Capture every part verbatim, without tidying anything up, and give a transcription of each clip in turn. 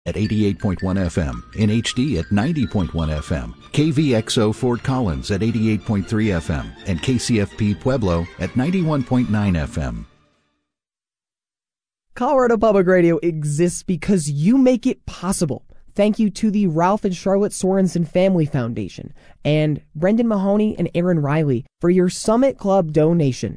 At eighty-eight point one F M, in H D at ninety point one F M, K V X O Fort Collins at eighty-eight point three F M, and K C F P Pueblo at ninety-one point nine F M. Colorado Public Radio exists because you make it possible. Thank you to the Ralph and Charlotte Sorensen Family Foundation and Brendan Mahoney and Aaron Riley for your Summit Club donation.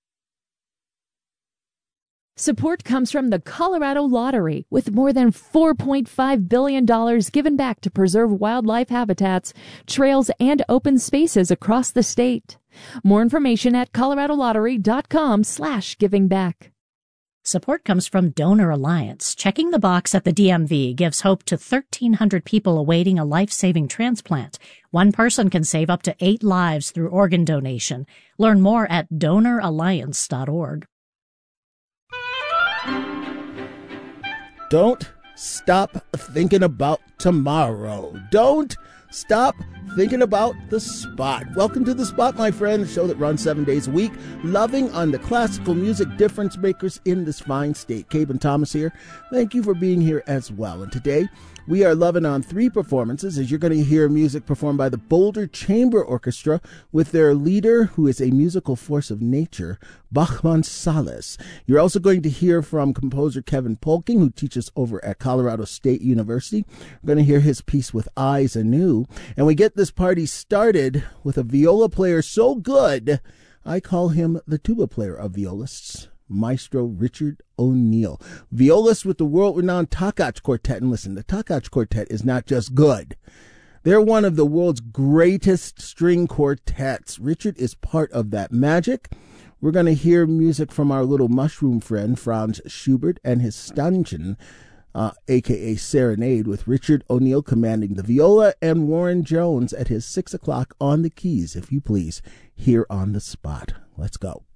Support comes from the Colorado Lottery, with more than four point five billion dollars given back to preserve wildlife habitats, trails, and open spaces across the state. More information at coloradolottery.com slash giving back. Support comes from Donor Alliance. Checking the box at the D M V gives hope to thirteen hundred people awaiting a life-saving transplant. One person can save up to eight lives through organ donation. Learn more at donor alliance dot org. Don't stop thinking about tomorrow. Don't stop thinking about The Spot. Welcome to The Spot, my friend, the show that runs seven days a week, loving on the classical music difference makers in this fine state. Cabe and Thomas here. Thank you for being here as well. And today, we are loving on three performances, as you're going to hear music performed by the Boulder Chamber Orchestra with their leader, who is a musical force of nature, Bachman Salas. You're also going to hear from composer Kevin Polking, who teaches over at Colorado State University. We're going to hear his piece with Eyes Anew. And we get this party started with a viola player so good, I call him the tuba player of violists, Maestro Richard O'Neill. Violist with the world-renowned Takach Quartet. And listen, the Takach Quartet is not just good. They're one of the world's greatest string quartets. Richard is part of that magic. We're going to hear music from our little mushroom friend, Franz Schubert, and his Stanchen, uh, a k a. Serenade, with Richard O'Neill commanding the viola and Warren Jones at his six o'clock on the keys, if you please, here on The Spot. Let's go.